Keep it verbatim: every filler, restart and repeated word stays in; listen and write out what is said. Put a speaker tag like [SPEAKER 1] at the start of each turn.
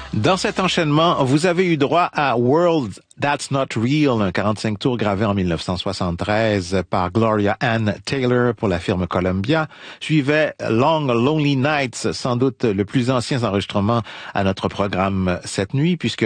[SPEAKER 1] Dans cet enchaînement, vous avez eu droit à World That's Not Real, un quarante-cinq tours gravé en mille neuf cent soixante-treize par Gloria Ann Taylor pour la firme Columbia. Suivait Long Lonely Nights, sans doute le plus ancien enregistrement à notre programme cette nuit, puisque